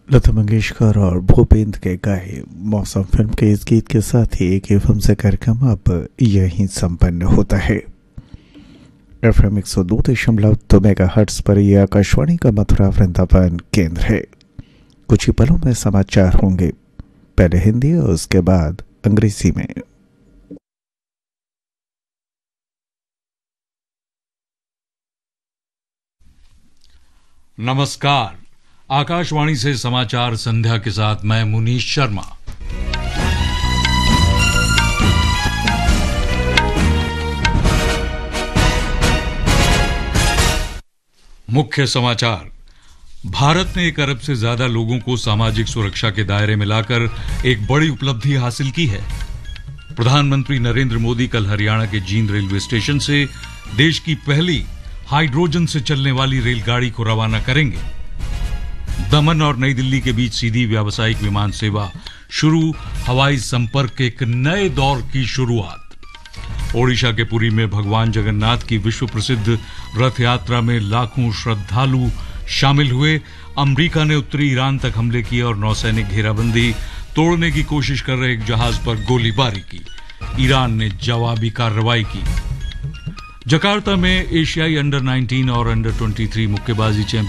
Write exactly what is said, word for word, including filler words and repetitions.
लता मंगेशकर और भूपेंद्र के गाए मौसम फिल्म के इस गीत के साथ ही एक एफएम से कार्यक्रम अब यहीं संपन्न होता है। एफएम एक सौ दो दशमलव दो मेगा हर्ट्ज पर यह आकाशवाणी का मथुरा वृंदावन केंद्र है। कुछ ही पलों में समाचार होंगे, पहले हिंदी और उसके बाद अंग्रेजी में। नमस्कार, आकाशवाणी से समाचार संध्या के साथ मैं मुनीश शर्मा। मुख्य समाचार। भारत ने एक अरब से ज्यादा लोगों को सामाजिक सुरक्षा के दायरे में लाकर एक बड़ी उपलब्धि हासिल की है। प्रधानमंत्री नरेंद्र मोदी कल हरियाणा के जींद रेलवे स्टेशन से देश की पहली हाइड्रोजन से चलने वाली रेलगाड़ी को रवाना करेंगे। दमन और नई दिल्ली के बीच सीधी व्यावसायिक विमान सेवा शुरू, हवाई संपर्क के एक नए दौर की शुरुआत। ओडिशा के पुरी में भगवान जगन्नाथ की विश्व प्रसिद्ध रथ यात्रा में लाखों श्रद्धालु शामिल हुए। अमेरिका ने उत्तरी ईरान तक हमले किए और नौसैनिक घेराबंदी तोड़ने की कोशिश कर रहे एक जहाज पर गोलीबारी की। ईरान ने जवाबी कार्रवाई की। जकार्ता में एशियाई अंडर उन्नीस और अंडर तेईस मुक्केबाजी चैंपियन